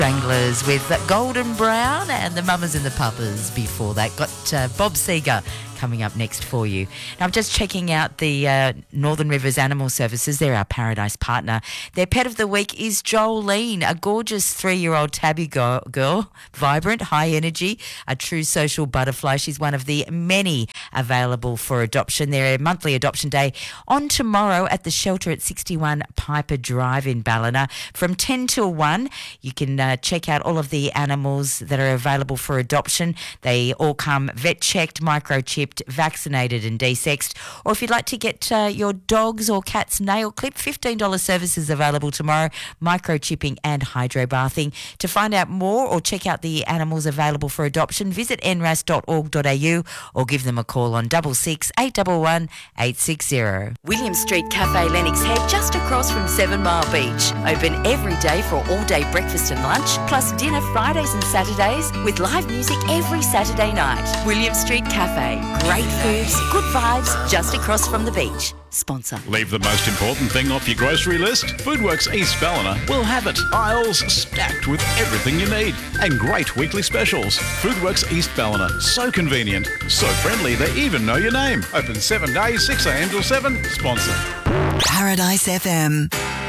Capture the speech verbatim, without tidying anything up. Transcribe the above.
Stranglers with Golden Brown and the Mamas and the Papas before that. Got uh, Bob Seger coming up next for you. Now, I'm just checking out the uh, Northern Rivers Animal Services. They're our Paradise partner. Their pet of the week is Jolene, a gorgeous three-year-old tabby girl, girl, vibrant, high energy, a true social butterfly. She's one of the many available for adoption. Their monthly adoption day on tomorrow at the shelter at sixty-one Piper Drive in Ballina from ten till one. You can uh, check out all of the animals that are available for adoption. They all come vet-checked, microchipped, vaccinated and desexed. Or if you'd like to get uh, your dog's or cat's nail clip, fifteen dollars services available tomorrow, microchipping and hydrobathing. To find out more or check out the animals available for adoption, visit n r a s dot org dot a u or give them a call on double six eight one one eight six zero. William Street Cafe Lennox Head, just across from Seven Mile Beach. Open every day for all-day breakfast and lunch, plus dinner Fridays and Saturdays with live music every Saturday night. William Street Cafe. Great foods, good vibes, just across from the beach. Sponsor. Leave the most important thing off your grocery list. Foodworks East Ballina will have it. Aisles stacked with everything you need and great weekly specials. Foodworks East Ballina. So convenient, so friendly, they even know your name. Open seven days, six a m till seven. Sponsor. Paradise F M.